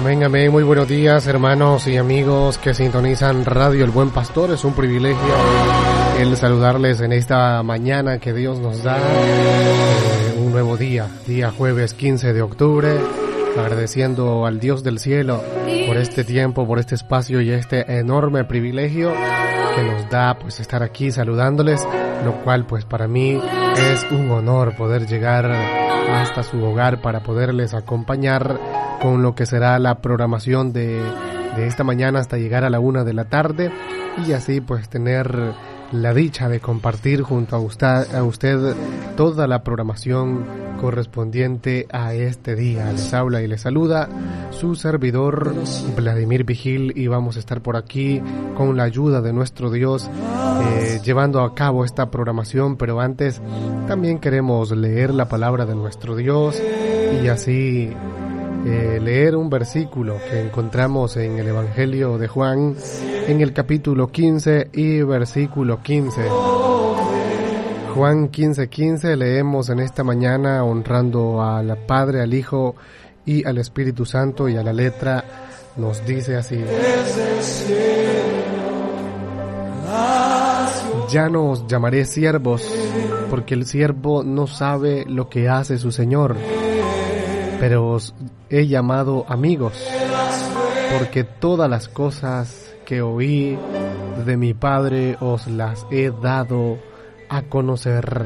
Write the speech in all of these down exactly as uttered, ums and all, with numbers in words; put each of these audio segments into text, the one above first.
Amén, amén. Muy buenos días, hermanos y amigos que sintonizan Radio El Buen Pastor. Es un privilegio el saludarles en esta mañana que Dios nos da, eh, un nuevo día, día jueves quince de octubre, agradeciendo al Dios del cielo por este tiempo, por este espacio y este enorme privilegio que nos da pues estar aquí saludándoles, lo cual pues para mí es un honor poder llegar hasta su hogar para poderles acompañar con lo que será la programación de, de esta mañana hasta llegar a la una de la tarde y así pues tener la dicha de compartir junto a usted, a usted toda la programación correspondiente a este día. Les habla y les saluda su servidor Vladimir Vigil y vamos a estar por aquí con la ayuda de nuestro Dios eh, llevando a cabo esta programación, pero antes también queremos leer la palabra de nuestro Dios y así Eh, leer un versículo que encontramos en el Evangelio de Juan, en el capítulo quince y versículo quince. Juan quince, quince, leemos en esta mañana honrando al Padre, al Hijo y al Espíritu Santo, y a la letra nos dice así: ya no os llamaré siervos, porque el siervo no sabe lo que hace su Señor, pero os he llamado amigos, porque todas las cosas que oí de mi Padre os las he dado a conocer.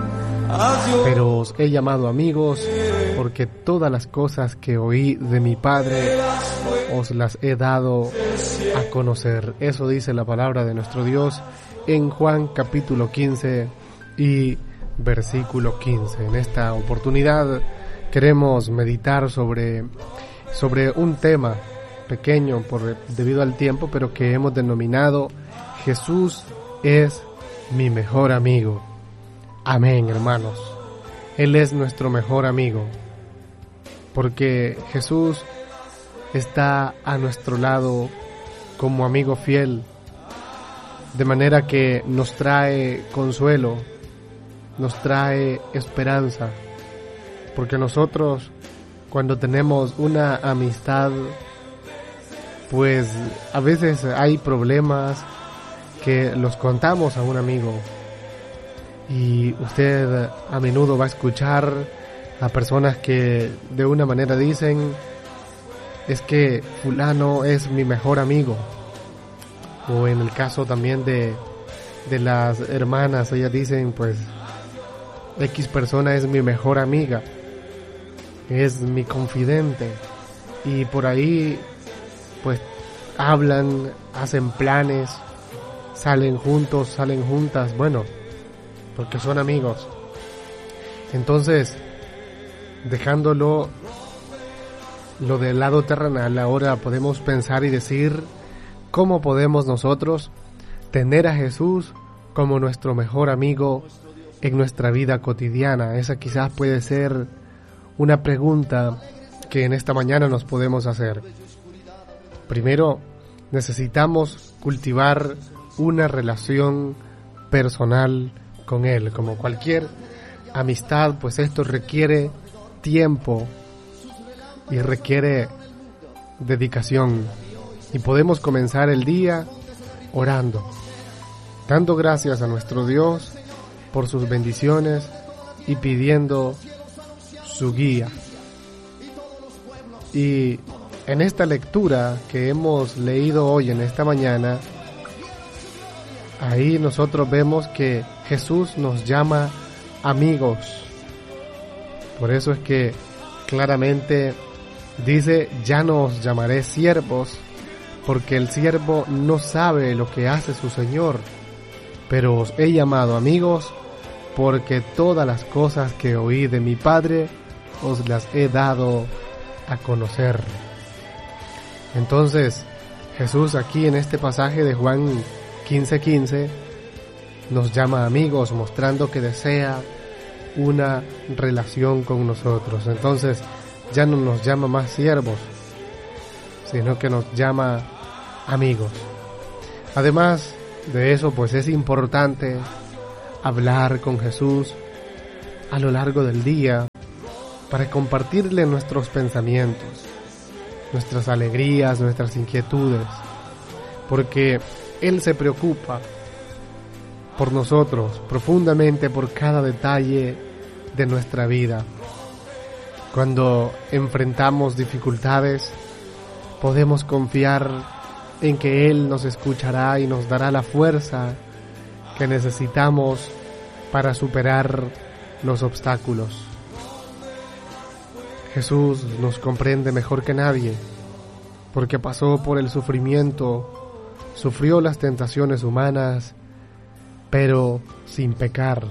Pero os he llamado amigos, porque todas las cosas que oí de mi Padre os las he dado a conocer. Eso dice la palabra de nuestro Dios en Juan capítulo quince y versículo quince. En esta oportunidad queremos meditar sobre, sobre un tema pequeño por, debido al tiempo, pero que hemos denominado Jesús es mi mejor amigo. Amén, hermanos. Él es nuestro mejor amigo, porque Jesús está a nuestro lado como amigo fiel, de manera que nos trae consuelo, nos trae esperanza. Porque nosotros, cuando tenemos una amistad, pues a veces hay problemas que los contamos a un amigo. Y usted a menudo va a escuchar a personas que de una manera dicen: es que fulano es mi mejor amigo. O en el caso también de, de las hermanas, ellas dicen pues X persona es mi mejor amiga, es mi confidente, y por ahí pues hablan, hacen planes, salen juntos, salen juntas, bueno, porque son amigos. Entonces, dejándolo lo del lado terrenal, ahora podemos pensar y decir cómo podemos nosotros tener a Jesús como nuestro mejor amigo en nuestra vida cotidiana. Esa quizás puede ser una pregunta que en esta mañana nos podemos hacer. Primero, necesitamos cultivar una relación personal con Él. Como cualquier amistad, pues esto requiere tiempo y requiere dedicación. Y podemos comenzar el día orando, dando gracias a nuestro Dios por sus bendiciones y pidiendo su guía. Y en esta lectura que hemos leído hoy en esta mañana, ahí nosotros vemos que Jesús nos llama amigos. Por eso es que claramente dice: ya no os llamaré siervos, porque el siervo no sabe lo que hace su Señor, pero os he llamado amigos, porque todas las cosas que oí de mi Padre os las he dado a conocer. Entonces, Jesús aquí en este pasaje de Juan quince, quince nos llama amigos, mostrando que desea una relación con nosotros. Entonces, ya no nos llama más siervos, sino que nos llama amigos. Además de eso, pues es importante hablar con Jesús a lo largo del día para compartirle nuestros pensamientos. nuestras alegrías, nuestras inquietudes, porque Él se preocupa por nosotros profundamente, por cada detalle de nuestra vida. Cuando enfrentamos dificultades, podemos confiar en que Él nos escuchará y nos dará la fuerza que necesitamos para superar los obstáculos. Jesús nos comprende mejor que nadie, porque pasó por el sufrimiento, sufrió las tentaciones humanas, pero sin pecar.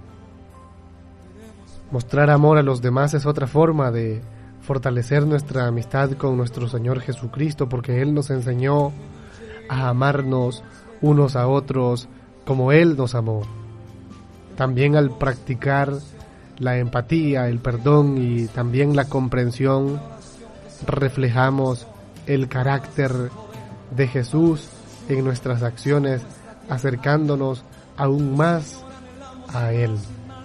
Mostrar amor a los demás es otra forma de fortalecer nuestra amistad con nuestro Señor Jesucristo, porque Él nos enseñó a amarnos unos a otros como Él nos amó. También al practicar la empatía, el perdón y también la comprensión, reflejamos el carácter de Jesús en nuestras acciones, acercándonos aún más a Él.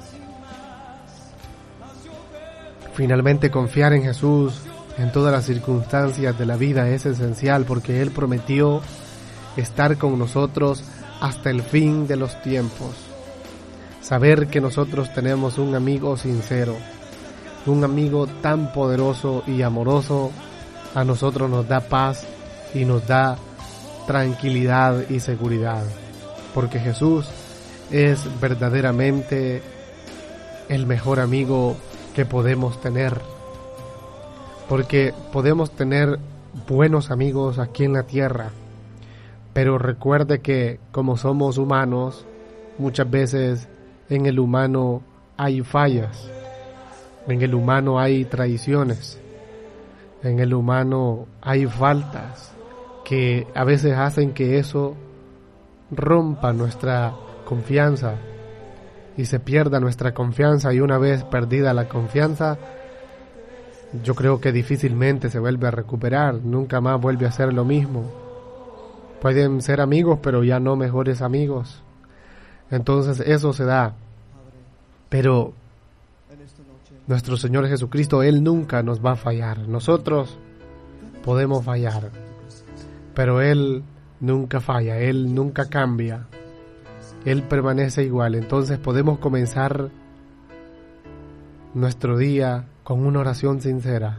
Finalmente, confiar en Jesús en todas las circunstancias de la vida es esencial, porque Él prometió estar con nosotros hasta el fin de los tiempos. Saber que nosotros tenemos un amigo sincero, un amigo tan poderoso y amoroso, a nosotros nos da paz y nos da tranquilidad y seguridad, porque Jesús es verdaderamente el mejor amigo que podemos tener, porque podemos tener buenos amigos aquí en la tierra, pero recuerde que como somos humanos, muchas veces en el humano hay fallas, en el humano hay traiciones, en el humano hay faltas que a veces hacen que eso rompa nuestra confianza y se pierda nuestra confianza, y una vez perdida la confianza, yo creo que difícilmente se vuelve a recuperar, nunca más vuelve a ser lo mismo. Pueden ser amigos, pero ya no mejores amigos. Entonces eso se da. Pero nuestro Señor Jesucristo, Él nunca nos va a fallar. Nosotros podemos fallar, pero Él nunca falla, Él nunca cambia. Él permanece igual. Entonces podemos comenzar nuestro día con una oración sincera.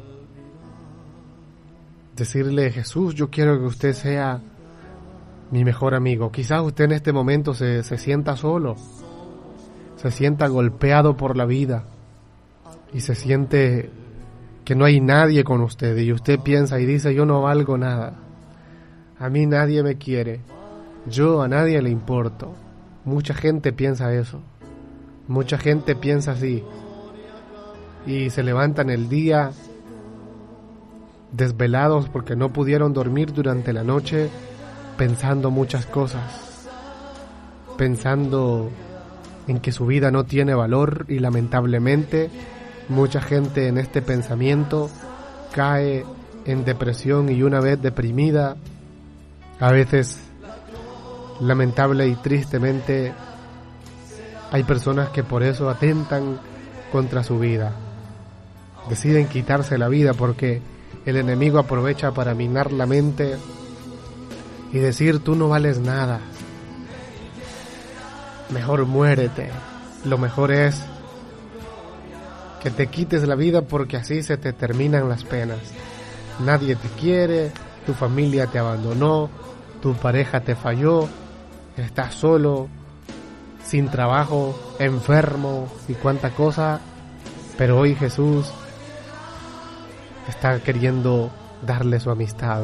Decirle: Jesús, yo quiero que usted sea mi mejor amigo. Quizás usted en este momento se, se sienta solo, se sienta golpeado por la vida y se siente que no hay nadie con usted, y usted piensa y dice: yo no valgo nada, a mí nadie me quiere, yo a nadie le importo. Mucha gente piensa eso, mucha gente piensa así, y se levantan el día desvelados porque no pudieron dormir durante la noche, pensando muchas cosas, pensando en que su vida no tiene valor, y lamentablemente mucha gente en este pensamiento cae en depresión, y una vez deprimida, a veces lamentable y tristemente hay personas que por eso atentan contra su vida, deciden quitarse la vida porque el enemigo aprovecha para minar la mente y decir: tú no vales nada, mejor muérete. Lo mejor es que te quites la vida, porque así se te terminan las penas. Nadie te quiere, tu familia te abandonó, tu pareja te falló, estás solo, sin trabajo, enfermo y cuánta cosa. Pero hoy Jesús está queriendo darle su amistad.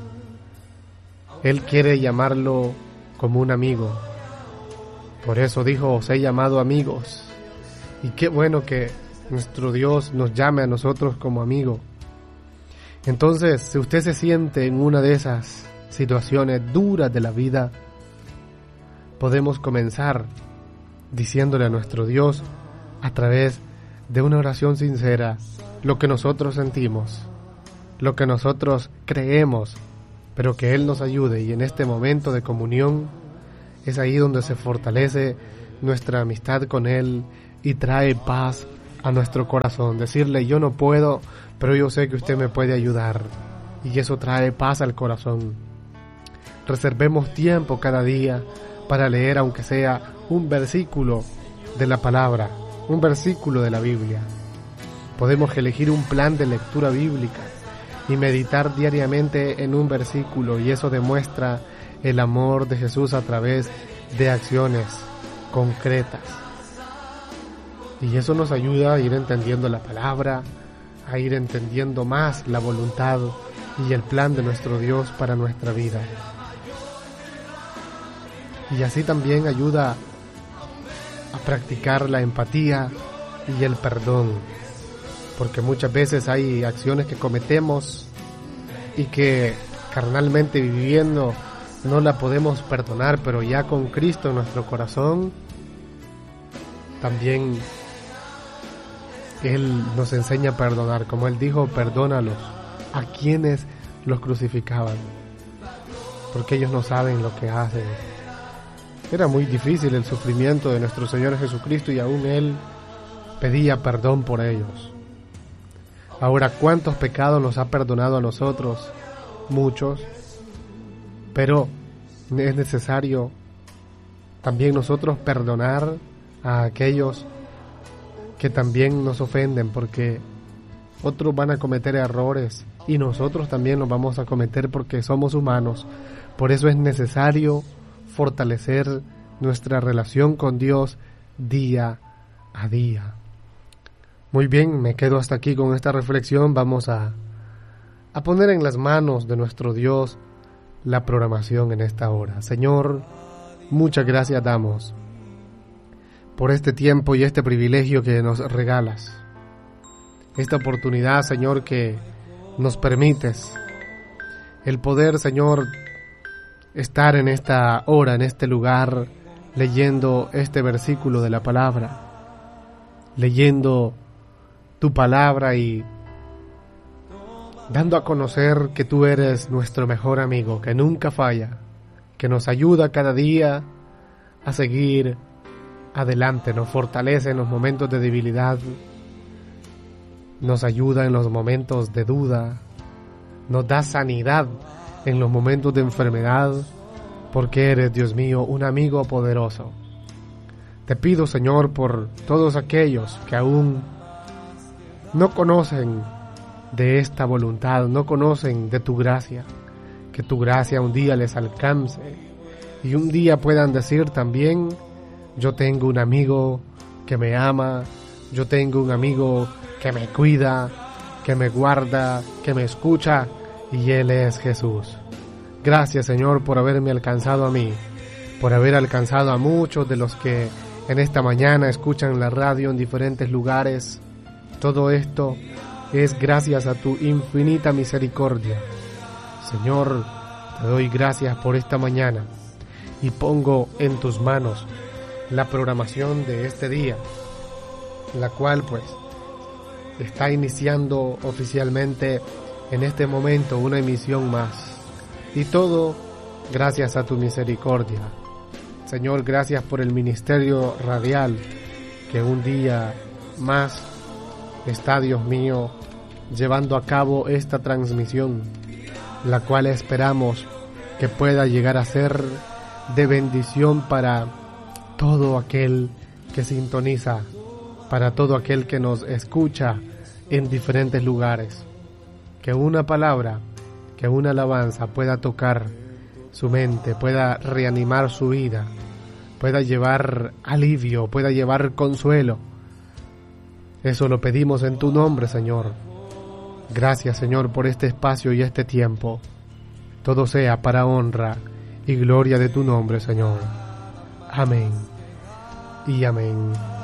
Él quiere llamarlo como un amigo. Por eso dijo: os he llamado amigos. Y qué bueno que nuestro Dios nos llame a nosotros como amigo. Entonces, si usted se siente en una de esas situaciones duras de la vida, podemos comenzar diciéndole a nuestro Dios, a través de una oración sincera, lo que nosotros sentimos, lo que nosotros creemos, pero que Él nos ayude. Y en este momento de comunión es ahí donde se fortalece nuestra amistad con Él y trae paz a nuestro corazón. Decirle: yo no puedo, pero yo sé que usted me puede ayudar. y eso trae paz al corazón. Reservemos tiempo cada día para leer aunque sea un versículo de la palabra, un versículo de la Biblia. Podemos elegir un plan de lectura bíblica y meditar diariamente en un versículo, y eso demuestra el amor de Jesús a través de acciones concretas. Y eso nos ayuda a ir entendiendo la palabra, a ir entendiendo más la voluntad y el plan de nuestro Dios para nuestra vida. Y así también ayuda a practicar la empatía y el perdón, porque muchas veces hay acciones que cometemos y que carnalmente viviendo no la podemos perdonar, pero ya con Cristo en nuestro corazón, también Él nos enseña a perdonar, como Él dijo, perdónalos a quienes los crucificaban, porque ellos no saben lo que hacen. Era muy difícil el sufrimiento de nuestro Señor Jesucristo y aún Él pedía perdón por ellos. Ahora, ¿cuántos pecados nos ha perdonado a nosotros? Muchos. Pero es necesario también nosotros perdonar a aquellos que también nos ofenden, porque otros van a cometer errores y nosotros también los vamos a cometer porque somos humanos. Por eso es necesario fortalecer nuestra relación con Dios día a día. Muy bien, me quedo hasta aquí con esta reflexión. Vamos a, a poner en las manos de nuestro Dios la programación en esta hora. Señor, muchas gracias damos por este tiempo y este privilegio que nos regalas. Esta oportunidad, Señor, que nos permites el poder, Señor, estar en esta hora, en este lugar, leyendo este versículo de la palabra, leyendo tu palabra y dando a conocer que tú eres nuestro mejor amigo, que nunca falla, que nos ayuda cada día a seguir adelante, nos fortalece en los momentos de debilidad, nos ayuda en los momentos de duda, nos da sanidad en los momentos de enfermedad, porque eres, Dios mío, un amigo poderoso. Te pido, Señor, por todos aquellos que aún no conocen de esta voluntad, no conocen de tu gracia, que tu gracia un día les alcance y un día puedan decir también: yo tengo un amigo que me ama, yo tengo un amigo que me cuida, que me guarda, que me escucha, y Él es Jesús. Gracias, Señor, por haberme alcanzado a mí, por haber alcanzado a muchos de los que en esta mañana escuchan la radio en diferentes lugares. Todo esto es gracias a tu infinita misericordia. Señor, te doy gracias por esta mañana y pongo en tus manos la programación de este día, la cual pues está iniciando oficialmente en este momento una emisión más. Y todo gracias a tu misericordia. Señor, gracias por el ministerio radial que un día más está, Dios mío, llevando a cabo esta transmisión, la cual esperamos que pueda llegar a ser de bendición para todo aquel que sintoniza, para todo aquel que nos escucha en diferentes lugares. Que una palabra, que una alabanza pueda tocar su mente, pueda reanimar su vida, pueda llevar alivio, pueda llevar consuelo. Eso lo pedimos en tu nombre, Señor. Gracias, Señor, por este espacio y este tiempo. Todo sea para honra y gloria de tu nombre, Señor. Amén y amén.